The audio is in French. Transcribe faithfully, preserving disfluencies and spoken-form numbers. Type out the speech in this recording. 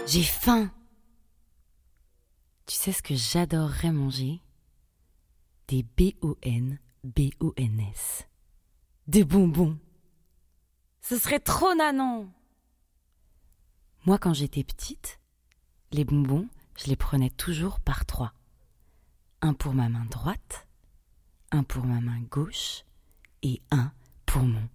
J'ai faim. Tu sais ce que j'adorerais manger? Des B O N B O N S. Des bonbons. Ce serait trop nanan. Moi, quand j'étais petite, les bonbons, je les prenais toujours par trois. Un pour ma main droite, un pour ma main gauche et un pour mon